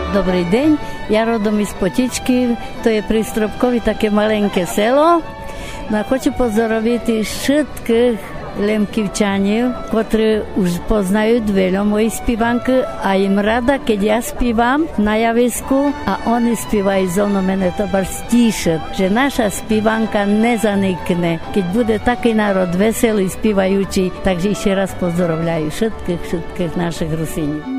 Dobrý deň, ja rodom із Потічки, то є Пристропкові, таке маленьке село. Хочу поздоровити všetkých Лемківчанів, котрі вже познають veľa мої співанки, а їм рада, keď я співам на явиску, а вони співають зо мною, мене то більш тішить, že наша співанка не заникне, keď буде такий народ веселий, співаючий. Takže ще раз поздоровляю všetkých našich Rusínів.